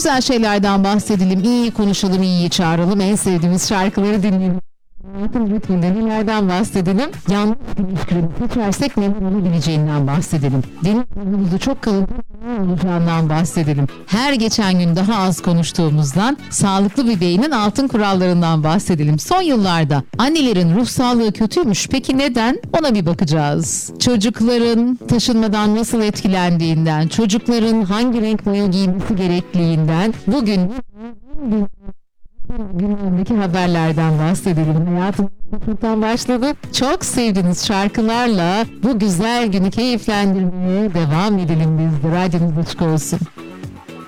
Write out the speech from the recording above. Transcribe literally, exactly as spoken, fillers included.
Güzel şeylerden bahsedelim, iyi konuşalım, iyi çağıralım, en sevdiğimiz şarkıları dinleyelim. Hayatın ritminde nelerden bahsedelim? Yanlış ilişkileri seçersek neler olabileceğinden bahsedelim. Deniz yolumuzu çok kalın olacağından bahsedelim. Her geçen gün daha az konuştuğumuzdan, sağlıklı bir beynin altın kurallarından bahsedelim. Son yıllarda annelerin ruh sağlığı kötüymüş. Peki neden? Ona bir bakacağız. Çocukların taşınmadan nasıl etkilendiğinden, çocukların hangi renk mayo giymesi gerektiğinden, bugün gündemdeki haberlerden bahsedelim. Hayatım çoktan başladı. Çok sevdiğiniz şarkılarla bu güzel günü keyiflendirmeye devam edelim biz de. Radyonuz açık olsun.